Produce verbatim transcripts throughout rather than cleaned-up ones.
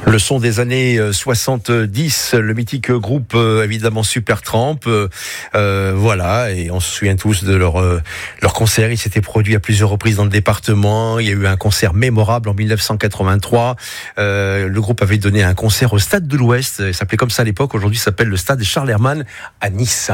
Le son des années soixante-dix, le mythique groupe euh, évidemment Supertramp, euh, euh, voilà, et on se souvient tous de leur euh, leur concert. Il s'était produit à plusieurs reprises dans le département. Il y a eu un concert mémorable en dix-neuf cent quatre-vingt-trois. Euh, le groupe avait donné un concert au Stade de l'Ouest. Il s'appelait comme ça à l'époque. Aujourd'hui, il s'appelle le Stade Charles Herrmann à Nice.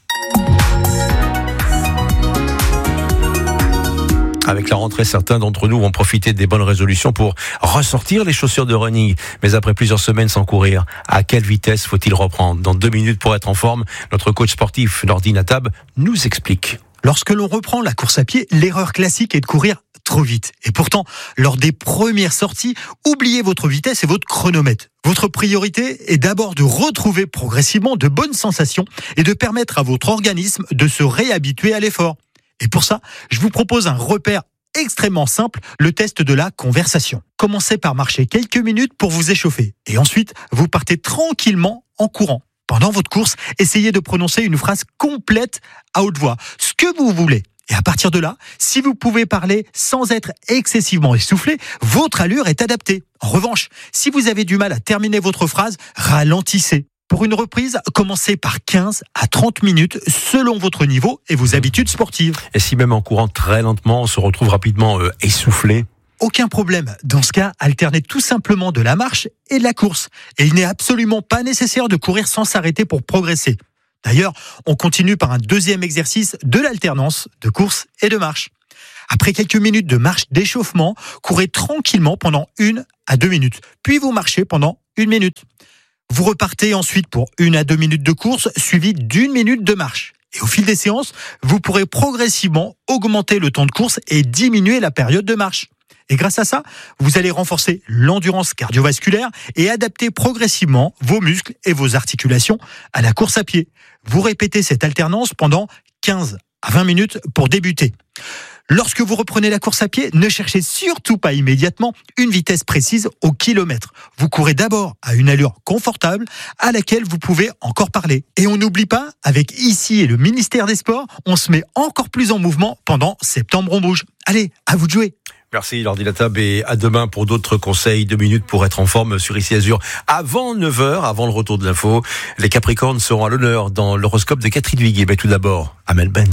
Avec la rentrée, certains d'entre nous vont profiter des bonnes résolutions pour ressortir les chaussures de running. Mais après plusieurs semaines sans courir, à quelle vitesse faut-il reprendre ? Dans deux minutes pour être en forme, notre coach sportif Nordi Natab nous explique. Lorsque l'on reprend la course à pied, l'erreur classique est de courir trop vite. Et pourtant, lors des premières sorties, oubliez votre vitesse et votre chronomètre. Votre priorité est d'abord de retrouver progressivement de bonnes sensations et de permettre à votre organisme de se réhabituer à l'effort. Et pour ça, je vous propose un repère extrêmement simple, le test de la conversation. Commencez par marcher quelques minutes pour vous échauffer. Et ensuite, vous partez tranquillement en courant. Pendant votre course, essayez de prononcer une phrase complète à haute voix, ce que vous voulez. Et à partir de là, si vous pouvez parler sans être excessivement essoufflé, votre allure est adaptée. En revanche, si vous avez du mal à terminer votre phrase, ralentissez. Pour une reprise, commencez par quinze à trente minutes selon votre niveau et vos habitudes sportives. Et si même en courant très lentement, on se retrouve rapidement euh, essoufflé ? Aucun problème. Dans ce cas, alternez tout simplement de la marche et de la course. Et il n'est absolument pas nécessaire de courir sans s'arrêter pour progresser. D'ailleurs, on continue par un deuxième exercice de l'alternance de course et de marche. Après quelques minutes de marche d'échauffement, courez tranquillement pendant une à deux minutes. Puis vous marchez pendant une minute. Vous repartez ensuite pour une à deux minutes de course, suivi d'une minute de marche. Et au fil des séances, vous pourrez progressivement augmenter le temps de course et diminuer la période de marche. Et grâce à ça, vous allez renforcer l'endurance cardiovasculaire et adapter progressivement vos muscles et vos articulations à la course à pied. Vous répétez cette alternance pendant quinze à vingt minutes pour débuter. Lorsque vous reprenez la course à pied, ne cherchez surtout pas immédiatement une vitesse précise au kilomètre. Vous courez d'abord à une allure confortable à laquelle vous pouvez encore parler. Et on n'oublie pas, avec ici et le ministère des Sports, on se met encore plus en mouvement pendant Septembre on bouge. Allez, à vous de jouer. Merci Nordi Natab et à demain pour d'autres conseils, deux minutes pour être en forme sur Ici Azur. Avant neuf heures, avant le retour de l'info, les Capricornes seront à l'honneur dans l'horoscope de Catherine Viguier. Mais tout d'abord, Amel Ben.